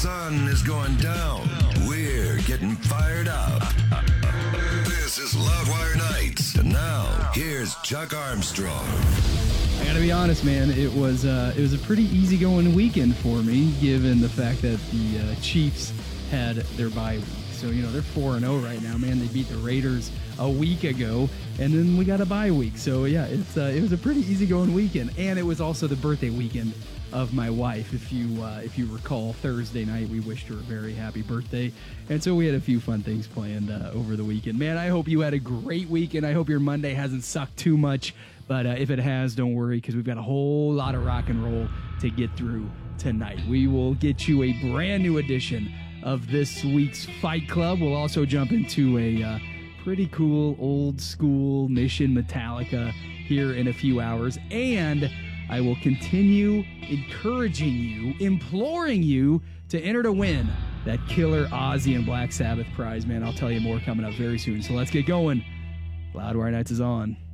Sun is going down. We're getting fired up. This is Loudwire Nights. And now, here's Chuck Armstrong. I gotta be honest, man. It was a pretty easygoing weekend for me, given the fact that the Chiefs had their bye week. So, they're 4-0 right now, man. They beat the Raiders a week ago, and then we got a bye week. So, yeah, it was a pretty easygoing weekend. And it was also the birthday weekend of my wife. If you recall, Thursday night, we wished her a very happy birthday. And so we had a few fun things planned over the weekend. Man, I hope you had a great weekend. I hope your Monday hasn't sucked too much. But if it has, don't worry, because we've got a whole lot of rock and roll to get through tonight. We will get you a brand new edition of this week's Fight Club. We'll also jump into a pretty cool old school Mission Metallica here in a few hours. And I will continue encouraging you, imploring you to enter to win that killer Ozzy and Black Sabbath prize, man. I'll tell you more coming up very soon. So let's get going. Loudwire Nights is on.